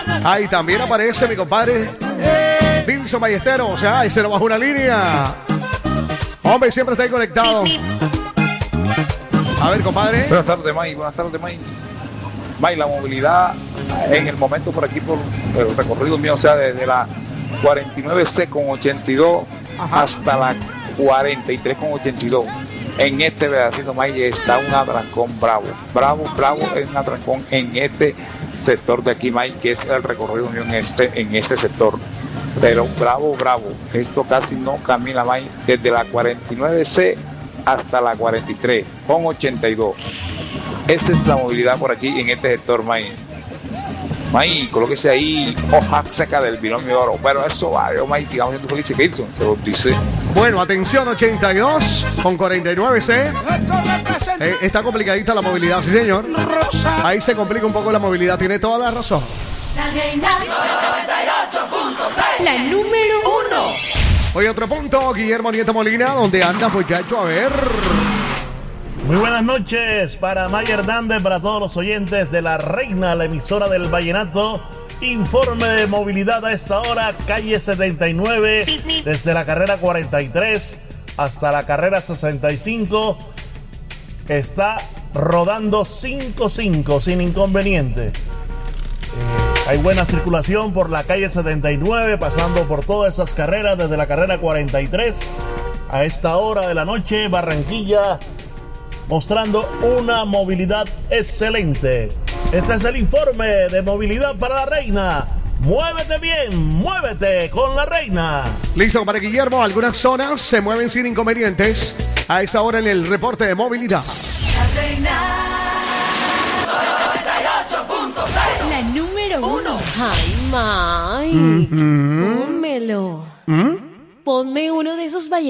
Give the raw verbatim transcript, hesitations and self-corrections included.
Ahí también aparece mi compadre Dilson Ballesteros. O sea, ahí se nos baja una línea. Hombre, siempre está ahí conectado. A ver, compadre. Buenas tardes, May. Buenas tardes, May. May, la movilidad en el momento por aquí, por el recorrido mío, o sea, desde la cuarenta y nueve C con ochenta y dos Ajá. hasta la cuarenta y tres con ochenta y dos. En este pedacito, May, está un atrancón bravo. Bravo, bravo, es un atrancón en este sector de aquí, May, que es el recorrido mío en este, en este sector. Pero bravo, bravo. Esto casi no camina, May, desde la cuarenta y nueve C hasta la cuarenta y tres con ochenta y dos. Esta es la movilidad por aquí en este sector, May. May, colóquese ahí hoja seca del binomio de oro. Pero eso va, yo, May, sigamos siendo felices, que Wilson se lo dice. Bueno, atención, ochenta y dos con cuarenta y nueve C. Eh, está complicadita la movilidad, sí, señor. Ahí se complica un poco la movilidad, tiene toda la razón. La número uno. Hoy otro punto, Guillermo Nieto Molina, ¿dónde anda, muchacho? A ver. Muy buenas noches para Maya Hernández, para todos los oyentes de La Reina, la emisora del Vallenato. Informe de movilidad a esta hora, calle setenta y nueve, desde la carrera cuarenta y tres hasta la carrera sesenta y cinco. Está rodando cinco cinco sin inconveniente. Eh, hay buena circulación por la calle setenta y nueve, pasando por todas esas carreras desde la carrera cuarenta y tres. A esta hora de la noche, Barranquilla mostrando una movilidad excelente. Este es el informe de movilidad para La Reina. Muévete bien, muévete con La Reina. Listo, para Guillermo, algunas zonas se mueven sin inconvenientes a esta hora en el reporte de movilidad. La Reina noventa y ocho punto seis. La número uno. Ay, May, Mm-hmm. pónmelo. ¿Mm? Ponme uno de esos vallenatos.